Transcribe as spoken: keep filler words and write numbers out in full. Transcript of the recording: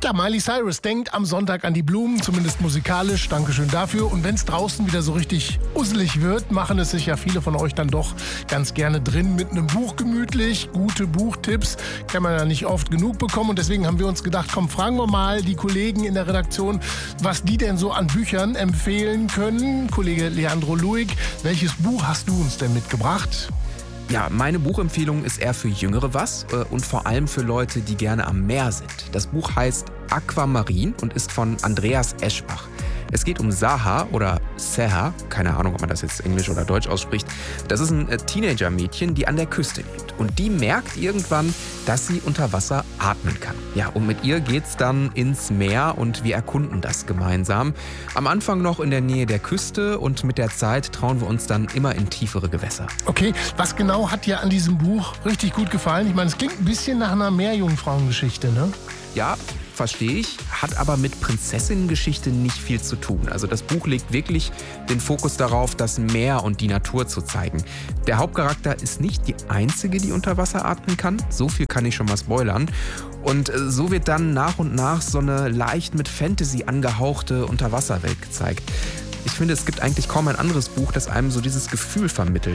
Ja, Miley Cyrus denkt am Sonntag an die Blumen, zumindest musikalisch. Dankeschön dafür. Und wenn es draußen wieder so richtig usselig wird, machen es sich ja viele von euch dann doch ganz gerne drin mit einem Buch gemütlich. Gute Buchtipps kann man ja nicht oft genug bekommen. Und deswegen haben wir uns gedacht, komm, fragen wir mal die Kollegen in der Redaktion, was die denn so an Büchern empfehlen können. Kollege Leandro Luig, welches Buch hast du uns denn mitgebracht? Ja, meine Buchempfehlung ist eher für Jüngere was äh, und vor allem für Leute, die gerne am Meer sind. Das Buch heißt Aquamarin und ist von Andreas Eschbach. Es geht um Saha oder Seha, keine Ahnung, ob man das jetzt Englisch oder Deutsch ausspricht. Das ist ein äh, Teenager-Mädchen, die an der Küste lebt. Und die merkt irgendwann, dass sie unter Wasser atmen kann. Ja, und mit ihr geht's dann ins Meer und wir erkunden das gemeinsam. Am Anfang noch in der Nähe der Küste und mit der Zeit trauen wir uns dann immer in tiefere Gewässer. Okay, was genau hat dir an diesem Buch richtig gut gefallen? Ich meine, es klingt ein bisschen nach einer Meerjungfrauengeschichte, ne? Ja, verstehe ich, hat aber mit Prinzessinnengeschichte nicht viel zu tun. Also das Buch legt wirklich den Fokus darauf, das Meer und die Natur zu zeigen. Der Hauptcharakter ist nicht die einzige, die unter Wasser atmen kann. So viel kann ich schon mal spoilern. Und so wird dann nach und nach so eine leicht mit Fantasy angehauchte Unterwasserwelt gezeigt. Ich finde, es gibt eigentlich kaum ein anderes Buch, das einem so dieses Gefühl vermittelt.